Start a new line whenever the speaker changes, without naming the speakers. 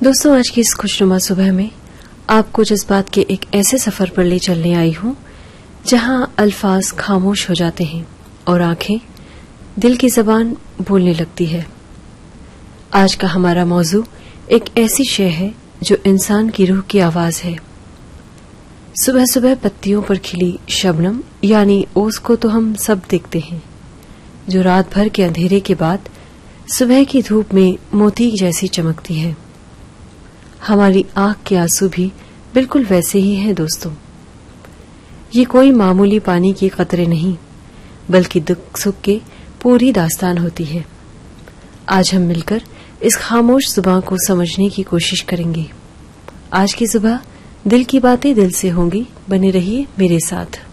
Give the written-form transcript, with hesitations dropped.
दोस्तों, आज की इस खुशनुमा सुबह में आपको जज्बात के एक ऐसे सफर पर ले चलने आई हूं जहां अल्फाज खामोश हो जाते हैं और आंखें दिल की जबान बोलने लगती है। आज का हमारा मौजू एक ऐसी शय है जो इंसान की रूह की आवाज है। सुबह सुबह पत्तियों पर खिली शबनम यानी ओस को तो हम सब देखते हैं, जो रात भर के अंधेरे के बाद सुबह की धूप में मोती जैसी चमकती है। हमारी आंख के आंसू भी बिल्कुल वैसे ही हैं दोस्तों। ये कोई मामूली पानी के कतरे नहीं, बल्कि दुख सुख के पूरी दास्तान होती है। आज हम मिलकर इस खामोश जुबान को समझने की कोशिश करेंगे। आज की सुबह दिल की बातें दिल से होंगी। बने रहिए मेरे साथ।